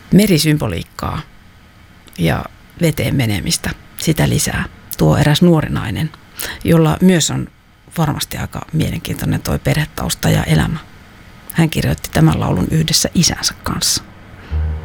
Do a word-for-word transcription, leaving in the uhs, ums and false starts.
merisymboliikkaa ja veteen menemistä, sitä lisää tuo eräs nuori nainen, jolla myös on varmasti aika mielenkiintoinen toi perhetausta ja elämä. Hän kirjoitti tämän laulun yhdessä isänsä kanssa.